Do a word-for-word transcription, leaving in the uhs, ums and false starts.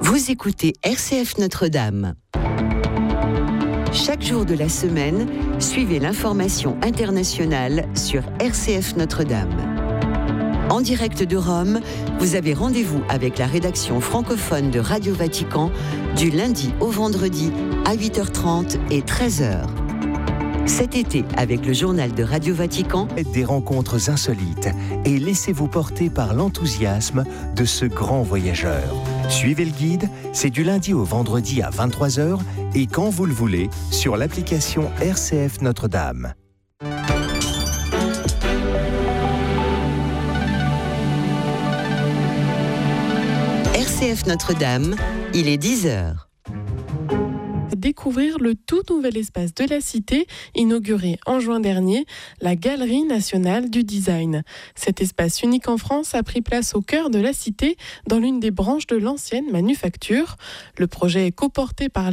Vous écoutez R C F Notre-Dame. Chaque jour de la semaine, suivez l'information internationale sur R C F Notre-Dame. En direct de Rome, vous avez rendez-vous avec la rédaction francophone de Radio Vatican du lundi au vendredi à huit heures trente et treize heures. Cet été, avec le journal de Radio Vatican, faites des rencontres insolites et laissez-vous porter par l'enthousiasme de ce grand voyageur. Suivez le guide, c'est du lundi au vendredi à vingt-trois heures et quand vous le voulez, sur l'application R C F Notre-Dame. R C F Notre-Dame, il est dix heures. Découvrir le tout nouvel espace de la Cité, inauguré en juin dernier, la Galerie nationale du design. Cet espace unique en France a pris place au cœur de la Cité, dans l'une des branches de l'ancienne manufacture. Le projet est coporté par